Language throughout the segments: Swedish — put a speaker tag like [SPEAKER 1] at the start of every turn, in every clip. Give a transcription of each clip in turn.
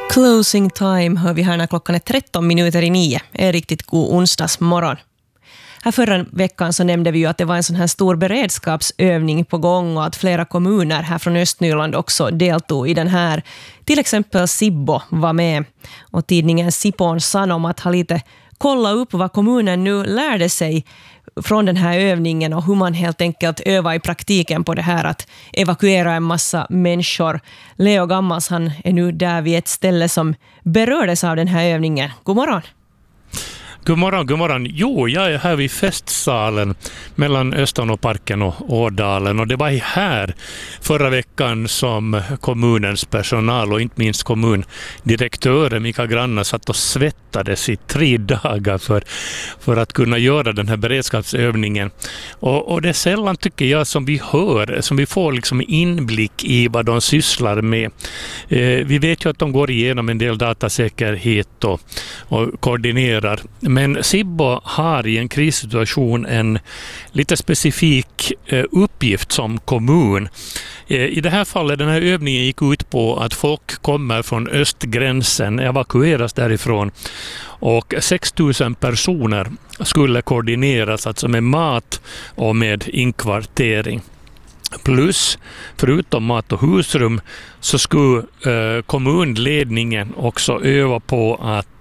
[SPEAKER 1] Closing time hör vi här när klockan är 8:13. En riktigt god onsdagsmorgon. Här förra veckan så nämnde vi ju att det var en sån här stor beredskapsövning på gång och att flera kommuner här från Östnyland också deltog i den här. Till exempel Sibbo var med och tidningen Sipon Sanomat har lite kollat upp vad kommunen nu lärde sig från den här övningen och hur man helt enkelt övar i praktiken på det här att evakuera en massa människor. Leo Gammals, han är nu där vid ett ställe som berördes av den här övningen. God morgon!
[SPEAKER 2] God morgon, god morgon. Jo, jag är här vid festsalen mellan Östanoparken och Ådalen. Och det var här förra veckan som kommunens personal och inte minst kommundirektören Mika Granna satt och svettades i 3 dagar för att kunna göra den här beredskapsövningen. Och det är sällan tycker jag som vi hör, som vi får liksom inblick i vad de sysslar med. Vi vet ju att de går igenom en del datasäkerhet och koordinerar. Men Sibbo har i en krissituation en lite specifik uppgift som kommun. I det här fallet, den här övningen gick ut på att folk kommer från östgränsen, evakueras därifrån och 6 000 personer skulle koordineras, alltså med mat och med inkvartering. Plus, förutom mat och husrum, så skulle kommunledningen också öva på att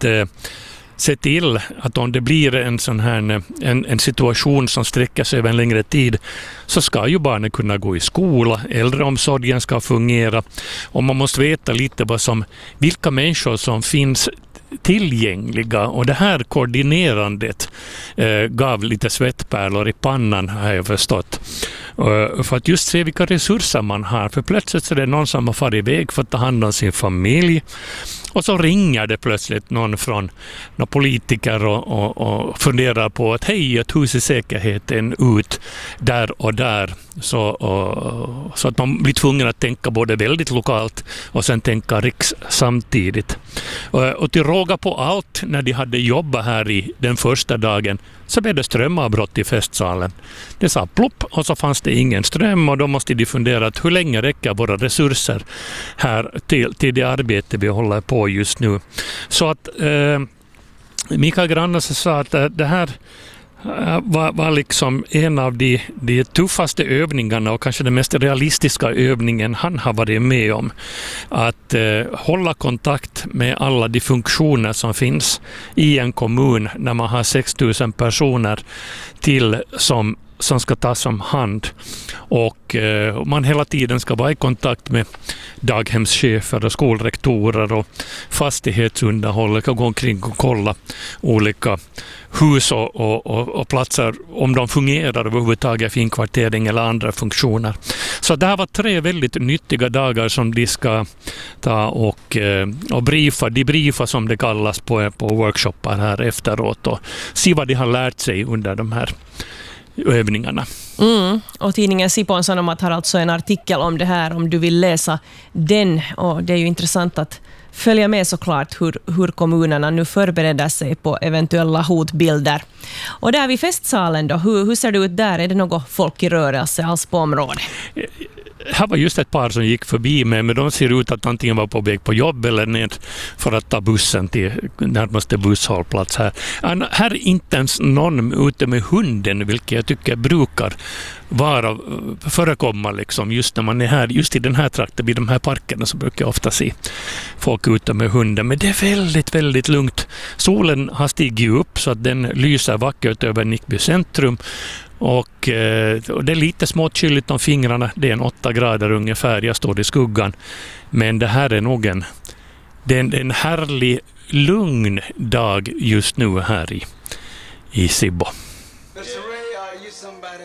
[SPEAKER 2] se till att om det blir en sån här en situation som sträcker sig över en längre tid så ska ju barnen kunna gå i skola, äldreomsorgen ska fungera och man måste veta lite vilka människor som finns tillgängliga och det här koordinerandet gav lite svettpärlor i pannan har jag förstått. För att just se vilka resurser man har. För plötsligt så är det någon som har farit iväg för att ta hand om sin familj. Och så ringer det plötsligt någon från några politiker och funderar på att hej, ett hus i säkerheten ut där och där. Så att man blir tvungen att tänka både väldigt lokalt och sen tänka riks samtidigt. Och till råga på allt, när de hade jobbat här i den första dagen så blev det strömavbrott i festsalen. Det sa plopp och så fanns det ingen ström och då måste de fundera att hur länge räcker våra resurser här till det arbete vi håller på just nu. Så att Mika Granna sa att det här var liksom en av de tuffaste övningarna och kanske den mest realistiska övningen han har varit med om. Att hålla kontakt med alla de funktioner som finns i en kommun när man har 6 000 personer till som ska tas om hand och man hela tiden ska vara i kontakt med daghemschefer och skolrektorer och fastighetsunderhåll och gå omkring och kolla olika hus och platser om de fungerar överhuvudtaget för inkvartering eller andra funktioner. Så det här var 3 väldigt nyttiga dagar som de ska ta och briefa som det kallas på workshoppar här efteråt och se vad de har lärt sig under de här övningarna.
[SPEAKER 1] Och tidningen Sipon Sanomat har alltså en artikel om det här om du vill läsa den och det är ju intressant att följa med såklart hur kommunerna nu förbereder sig på eventuella hotbilder. Och där vid festsalen då, hur ser det ut där? Är det något folk i rörelse alls på området?
[SPEAKER 2] Här var just ett par som gick förbi mig, men de ser ut att antingen var på väg på jobb eller ner för att ta bussen till närmaste busshållplats här. Här är inte ens någon ute med hunden, vilket jag tycker brukar förekomma liksom. Just när man är här, just i den här trakten vid de här parkerna så brukar jag ofta se folk ute med hunden. Men det är väldigt, väldigt lugnt. Solen har stigit upp så att den lyser vackert över Nickby centrum. Och det är lite småtkyligt om fingrarna. Det är 8 grader ungefär. Jag står i skuggan. Men det här är nog en härlig, lugn dag just nu här i Sibbo.